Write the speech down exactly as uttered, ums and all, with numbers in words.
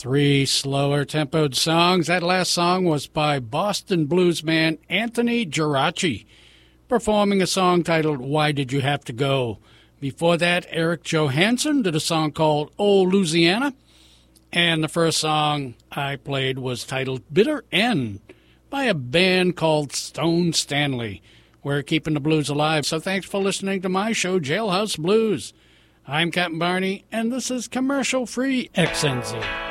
Three slower tempoed songs. That last song was by Boston blues man Anthony Geraci, performing a song titled Why Did You Have to Go? Before that, Eric Johansson did a song called Old Louisiana. And the first song I played was titled Bitter End by a band called Stone Stanley. We're keeping the blues alive, so thanks for listening to my show, Jailhouse Blues. I'm Captain Barney, and this is commercial-free X N Z.